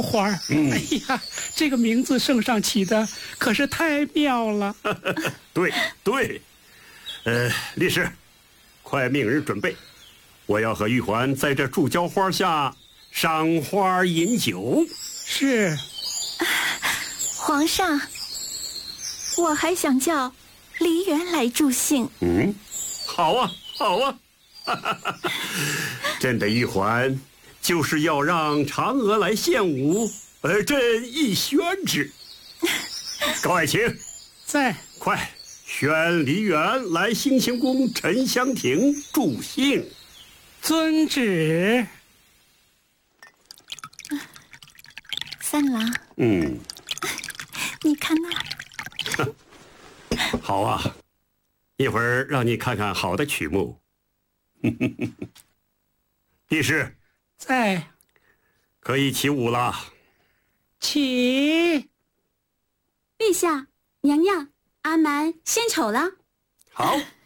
花儿。哎呀，这个名字圣上起的可是太妙了。 对对，律师，快命人准备，我要和玉环在这祝交花下赏花饮酒。 是。 皇上，我还想叫梨园来助兴。 好啊，好啊。朕的玉环就是要让嫦娥来献舞，朕亦宣之。高爱卿， 在。 快宣梨园来兴庆宫沉香亭助兴。 遵旨。 三郎，你看那儿。 好啊，一会儿让你看看好的曲目。帝师， 在。 可以起舞了。 起。 陛下，娘娘，阿蛮献丑了。 好，